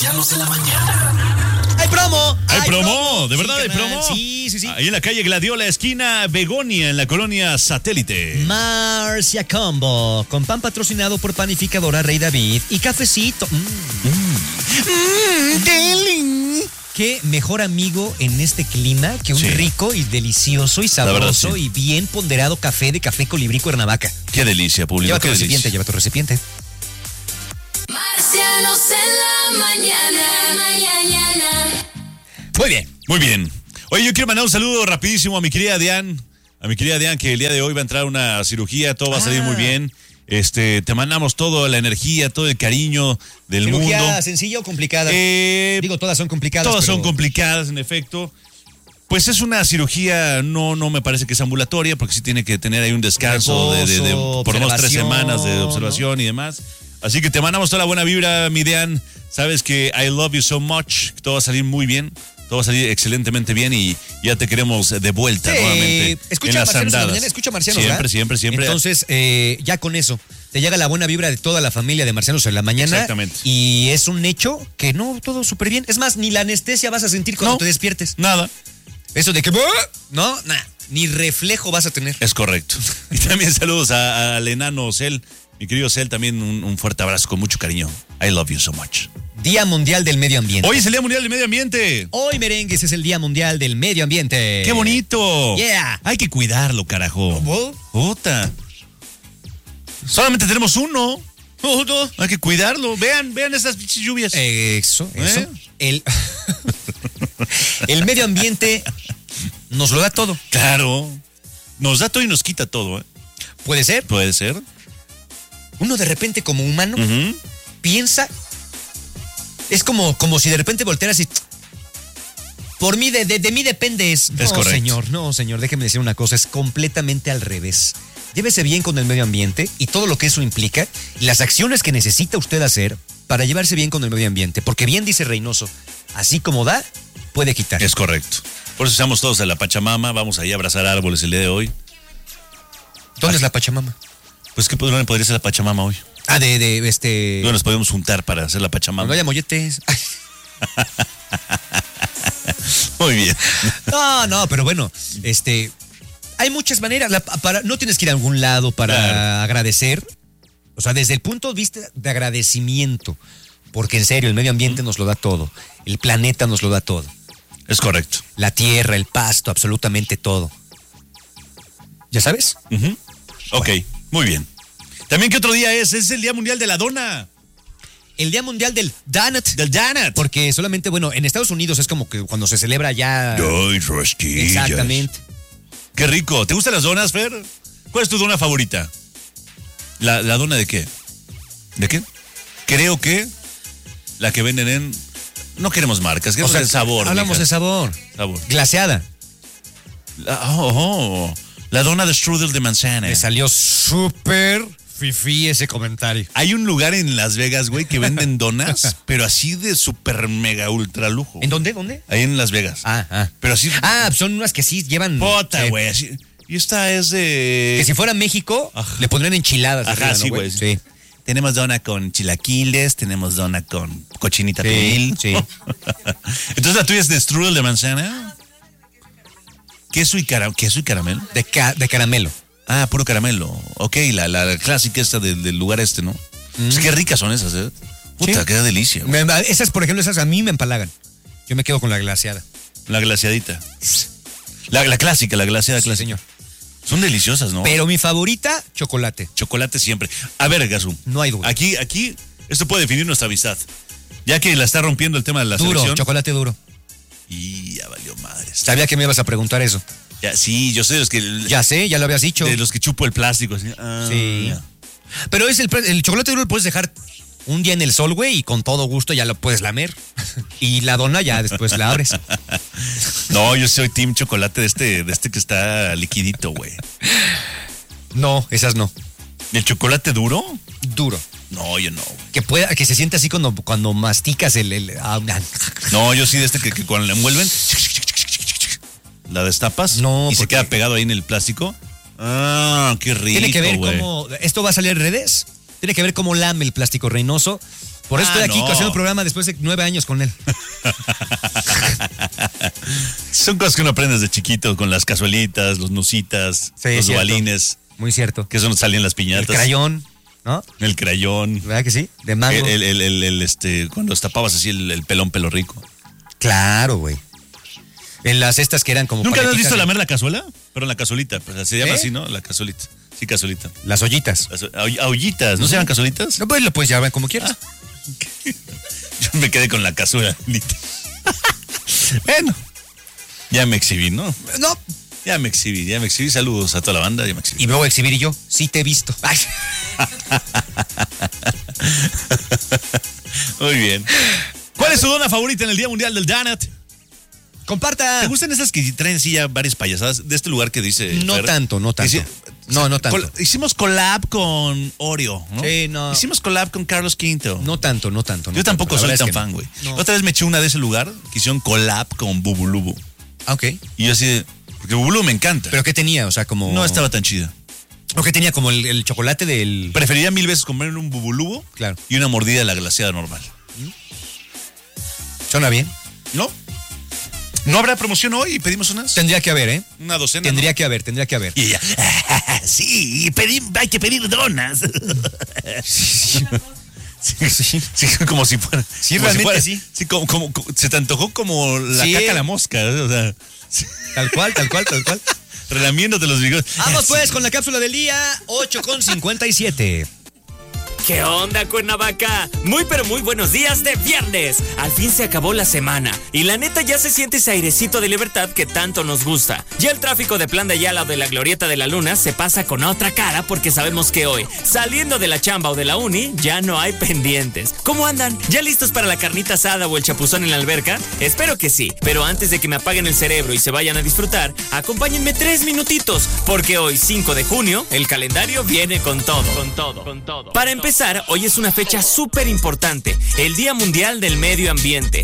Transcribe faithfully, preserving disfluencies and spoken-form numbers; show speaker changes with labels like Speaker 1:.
Speaker 1: Marcianos en la mañana.
Speaker 2: ¡Hay promo!
Speaker 3: ¿Hay,
Speaker 2: ¿Hay
Speaker 3: promo?
Speaker 2: promo?
Speaker 3: ¿De verdad
Speaker 2: sí,
Speaker 3: hay promo?
Speaker 2: Sí, sí, sí.
Speaker 3: Ahí en la calle Gladiola, esquina Begonia, en la colonia Satélite.
Speaker 2: Marcia Combo, con pan patrocinado por Panificadora Rey David y cafecito. Mm. Mm. Mm, Qué mejor amigo en este clima que un
Speaker 3: Sí.
Speaker 2: rico y delicioso y sabroso
Speaker 3: verdad, sí.
Speaker 2: y bien ponderado café de Café Colibrí Cuernavaca.
Speaker 3: Qué delicia, público.
Speaker 2: Lleva tu
Speaker 3: qué
Speaker 2: recipiente,
Speaker 3: delicia.
Speaker 2: lleva tu recipiente.
Speaker 4: Marcianos en la mañana, mañana.
Speaker 2: Muy bien.
Speaker 3: Muy bien. Oye, yo quiero mandar un saludo rapidísimo a mi querida Diane. A mi querida Diane, que el día de hoy va a entrar a una cirugía, todo va a salir
Speaker 2: Ah.
Speaker 3: muy bien. Este, te mandamos toda la energía, todo el cariño del
Speaker 2: ¿Cirugía
Speaker 3: mundo.
Speaker 2: sencilla o complicada?
Speaker 3: Eh,
Speaker 2: Digo, todas son complicadas.
Speaker 3: Todas
Speaker 2: pero...
Speaker 3: son complicadas, en efecto. Pues es una cirugía, no, no me parece que es ambulatoria, porque sí tiene que tener ahí un descanso de, de- de-
Speaker 2: Reposo,
Speaker 3: por unas tres
Speaker 2: observación,
Speaker 3: semanas de observación y demás. Así que te mandamos toda la buena vibra, mi Dean. Sabes que I love you so much, que todo va a salir muy bien, todo va a salir excelentemente bien y ya te queremos de vuelta
Speaker 2: Sí,
Speaker 3: nuevamente.
Speaker 2: escucha
Speaker 3: en las
Speaker 2: Marcianos en la
Speaker 3: andadas.
Speaker 2: mañana, escucha Marcianos,
Speaker 3: Siempre,
Speaker 2: ¿verdad?
Speaker 3: siempre, siempre.
Speaker 2: Entonces, eh, ya con eso, te llega la buena vibra de toda la familia de Marcianos en la mañana.
Speaker 3: Exactamente.
Speaker 2: Y es un hecho que no, todo súper bien. Es más, ni la anestesia vas a sentir cuando
Speaker 3: No.
Speaker 2: te despiertes.
Speaker 3: Nada.
Speaker 2: Eso de que, no, nada, ni reflejo vas a tener.
Speaker 3: Es correcto. Y también saludos a- al enano Cel. Mi querido Cel, también un, un fuerte abrazo con mucho cariño. I love you so much.
Speaker 2: Día Mundial del Medio Ambiente.
Speaker 3: Hoy es el Día Mundial del Medio Ambiente.
Speaker 2: Hoy, merengues, es el Día Mundial del Medio Ambiente.
Speaker 3: ¡Qué bonito!
Speaker 2: Yeah.
Speaker 3: Hay que cuidarlo, carajo.
Speaker 2: ¿Cómo?
Speaker 3: Puta. Solamente tenemos uno.
Speaker 2: Uno.
Speaker 3: Hay que cuidarlo. Vean, vean esas pinches lluvias.
Speaker 2: Eso, eso.
Speaker 3: ¿Eh?
Speaker 2: El, el medio ambiente nos lo da todo.
Speaker 3: Claro. Nos da todo y nos quita todo, ¿eh?
Speaker 2: ¿Puede ser?
Speaker 3: Puede ser.
Speaker 2: Uno de repente como humano
Speaker 3: Ujú.
Speaker 2: piensa, es como, como si de repente voltearas y por mí, de, de, de mí depende es.
Speaker 3: Es
Speaker 2: no,
Speaker 3: correcto.
Speaker 2: señor, no, señor, déjeme decir una cosa, es completamente al revés. Llévese bien con el medio ambiente y todo lo que eso implica y las acciones que necesita usted hacer para llevarse bien con el medio ambiente. Porque bien dice Reynoso, así como da, puede quitar.
Speaker 3: Es correcto. Por eso estamos todos en la Pachamama. Vamos ahí a abrazar árboles el día de hoy.
Speaker 2: ¿Dónde es la Pachamama?
Speaker 3: Pues, ¿qué podría podría ser la Pachamama hoy?
Speaker 2: Ah, de, de este...
Speaker 3: ¿Dónde nos podemos juntar para hacer la Pachamama?
Speaker 2: No haya molletes. Ay.
Speaker 3: Muy bien.
Speaker 2: No, no, pero bueno, este, hay muchas maneras. La- para, no tienes que ir a algún lado para
Speaker 3: Claro.
Speaker 2: agradecer. O sea, desde el punto de vista de agradecimiento, porque en serio, el medio ambiente nos lo da todo. El planeta nos lo da todo.
Speaker 3: Es correcto.
Speaker 2: La tierra, el pasto, absolutamente todo. ¿Ya sabes?
Speaker 3: Ujú. Ok, muy bien. También, ¿qué otro día es? Es el Día Mundial de la Dona.
Speaker 2: El Día Mundial del Donut.
Speaker 3: Del donut.
Speaker 2: Porque solamente, bueno, en Estados Unidos es como que cuando se celebra ya...
Speaker 3: Ay, rosquillas.
Speaker 2: Exactamente.
Speaker 3: Qué rico. ¿Te gustan las donas, Fer? ¿Cuál es tu dona favorita? ¿La, la dona de qué? ¿De qué? Creo que la que venden en... No queremos marcas, queremos el sabor.
Speaker 2: Hablamos
Speaker 3: mija.
Speaker 2: de sabor.
Speaker 3: Sabor.
Speaker 2: Glaseada.
Speaker 3: La, oh, oh, la dona de strudel de manzana.
Speaker 2: Me salió súper fifí ese comentario.
Speaker 3: Hay un lugar en Las Vegas, güey, que venden donas, pero así de súper mega ultra lujo.
Speaker 2: ¿En dónde? ¿Dónde?
Speaker 3: Ahí en Las Vegas.
Speaker 2: Ah, ah.
Speaker 3: Pero así...
Speaker 2: Ah, son unas que sí llevan.
Speaker 3: Pota,
Speaker 2: eh,
Speaker 3: güey. así- Y esta es de...
Speaker 2: Que si fuera México,
Speaker 3: Ajá.
Speaker 2: le pondrían enchiladas.
Speaker 3: Ajá,
Speaker 2: arriba, ¿no,
Speaker 3: sí, güey.
Speaker 2: Sí.
Speaker 3: Tenemos dona con chilaquiles, tenemos dona con cochinita
Speaker 2: Sí,
Speaker 3: pibil.
Speaker 2: sí.
Speaker 3: Entonces la tuya es de strudel de manzana. Queso y, cara, queso y caramelo.
Speaker 2: De, ca- de caramelo.
Speaker 3: Ah, puro caramelo. Ok, la, la clásica esta del, del lugar este, ¿no? Pues qué ricas son esas, ¿eh? Puta,
Speaker 2: Sí.
Speaker 3: qué delicia. güey.
Speaker 2: Me- esas, por ejemplo, esas a mí me empalagan. Yo me quedo con la glaseada.
Speaker 3: La glaciadita. La, la clásica, la glaciada
Speaker 2: Sí,
Speaker 3: clásica.
Speaker 2: señor.
Speaker 3: Son deliciosas, ¿no?
Speaker 2: Pero mi favorita, chocolate.
Speaker 3: Chocolate siempre. A ver, Gazú.
Speaker 2: No hay duda.
Speaker 3: Aquí, aquí, esto puede definir nuestra amistad. Ya que la está rompiendo el tema de la
Speaker 2: Duro,
Speaker 3: selección.
Speaker 2: chocolate duro.
Speaker 3: Y ya valió madres.
Speaker 2: Sabía que me ibas a preguntar eso.
Speaker 3: Ya, sí, yo sé de los que.
Speaker 2: Ya sé, ya lo habías dicho.
Speaker 3: De los que chupo el plástico. Así. Ah,
Speaker 2: Sí.
Speaker 3: ya.
Speaker 2: Pero es el, el chocolate duro lo puedes dejar un día en el sol, güey, y con todo gusto ya lo puedes lamer. Y la dona ya después la abres.
Speaker 3: No, yo soy team chocolate de este, de este que está liquidito, güey.
Speaker 2: No, esas no.
Speaker 3: ¿El chocolate duro?
Speaker 2: Duro.
Speaker 3: No, yo no. güey.
Speaker 2: Que pueda, que se siente así cuando, cuando masticas el, el- ah,
Speaker 3: No, yo sí de este que, que cuando la envuelven, la destapas
Speaker 2: No,
Speaker 3: y se
Speaker 2: porque-
Speaker 3: queda pegado ahí en el plástico. Ah, qué rico,
Speaker 2: Tiene que ver
Speaker 3: güey.
Speaker 2: cómo. Esto va a salir al revés. Tiene que ver cómo lame el plástico Reynoso. Por eso
Speaker 3: Ah,
Speaker 2: estoy aquí
Speaker 3: no.
Speaker 2: haciendo un programa después de nueve años con él.
Speaker 3: Son cosas que uno aprende desde chiquito con las cazuelitas, los nusitas,
Speaker 2: Sí,
Speaker 3: los
Speaker 2: es cierto.
Speaker 3: dubalines,
Speaker 2: Muy cierto.
Speaker 3: que son salían las
Speaker 2: El
Speaker 3: piñatas.
Speaker 2: crayón, ¿no?
Speaker 3: El crayón.
Speaker 2: ¿Verdad que sí? De mango.
Speaker 3: El, el, el, el- el, este, cuando tapabas así el, el pelón pelo rico.
Speaker 2: Claro, güey. En las estas que eran como...
Speaker 3: ¿Nunca has
Speaker 2: paletitas
Speaker 3: visto
Speaker 2: de-
Speaker 3: lamer la cazuela? Pero en la cazuelita, pues se llama
Speaker 2: ¿Eh?
Speaker 3: así, ¿no? La cazuelita. Sí, cazuelita.
Speaker 2: Las ollitas.
Speaker 3: Las au- Aullitas, ¿no se llaman cazuelitas?
Speaker 2: No, pues lo puedes llamar como quieras.
Speaker 3: Yo me quedé con la cazuela. Bueno, ya me exhibí, ¿no?
Speaker 2: No.
Speaker 3: Ya me exhibí, ya me exhibí. Saludos a toda la banda, ya me exhibí.
Speaker 2: Y me voy a exhibir y yo. Sí te he visto. Ay.
Speaker 3: Muy bien. ¿Cuál es tu dona favorita en el Día Mundial del Donut?
Speaker 2: Comparta.
Speaker 3: ¿Te gustan esas que traen así ya varias payasadas de este lugar que dice
Speaker 2: No
Speaker 3: Fer?
Speaker 2: tanto, no tanto.
Speaker 3: Dice-
Speaker 2: No, no tanto.
Speaker 3: Col- hicimos collab con Oreo, ¿no?
Speaker 2: Sí, no.
Speaker 3: Hicimos collab con Carlos Quinto.
Speaker 2: No tanto, no tanto. no
Speaker 3: Yo
Speaker 2: tanto.
Speaker 3: tampoco
Speaker 2: La
Speaker 3: soy
Speaker 2: verdad
Speaker 3: tan
Speaker 2: es que
Speaker 3: fan,
Speaker 2: no.
Speaker 3: güey.
Speaker 2: No.
Speaker 3: Otra vez me eché una de ese lugar que hicieron collab con Bubulubu.
Speaker 2: Ah, ok.
Speaker 3: Y yo así de... Porque Bubulubu me encanta.
Speaker 2: ¿Pero qué tenía? O sea, como...
Speaker 3: no estaba tan chida.
Speaker 2: ¿O qué tenía? Como el, el chocolate del...
Speaker 3: Preferiría mil veces comer un Bubulubu
Speaker 2: Claro.
Speaker 3: y una mordida de la glaseada normal.
Speaker 2: ¿Suena bien?
Speaker 3: ¿No? ¿No habrá promoción hoy y pedimos unas?
Speaker 2: Tendría que haber, ¿eh?
Speaker 3: Una docena.
Speaker 2: Tendría
Speaker 3: ¿no?
Speaker 2: que haber, tendría que haber.
Speaker 3: Y ella, sí, pedí- hay que pedir donas. Sí, sí, sí, como si fuera.
Speaker 2: Sí,
Speaker 3: como si
Speaker 2: realmente
Speaker 3: fuera-
Speaker 2: sí.
Speaker 3: Sí, como, como- como- se te antojó como la
Speaker 2: Sí.
Speaker 3: caca a la mosca. ¿eh? O sea, sí,
Speaker 2: Tal cual, tal cual, tal cual.
Speaker 3: relamiéndote los bigotes.
Speaker 2: Vamos pues con la cápsula del día ocho con cincuenta y siete.
Speaker 1: ¿Qué onda, Cuernavaca? Muy pero muy buenos días de viernes. Al fin se acabó la semana y la neta ya se siente ese airecito de libertad que tanto nos gusta. Ya el tráfico de Plan de Ayala o de la Glorieta de la Luna se pasa con otra cara porque sabemos que hoy, saliendo de la chamba o de la uni, ya no hay pendientes. ¿Cómo andan? ¿Ya listos para la carnita asada o el chapuzón en la alberca? Espero que sí, pero antes de que me apaguen el cerebro y se vayan a disfrutar, acompáñenme tres minutitos porque hoy, cinco de junio, el calendario viene con todo, con todo, con todo. Para empezar, hoy es una fecha súper importante, el Día Mundial del Medio Ambiente.